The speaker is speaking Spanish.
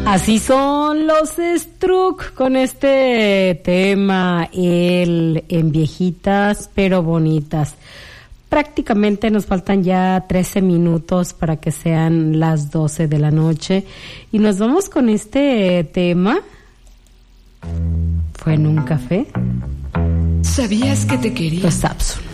Así son los Struck con este tema, el en viejitas pero bonitas. Prácticamente nos faltan ya 13 minutos para que sean las 12 de la noche y nos vamos con este tema. ¿Fue en un café? ¿Sabías que te quería? Los Sapson.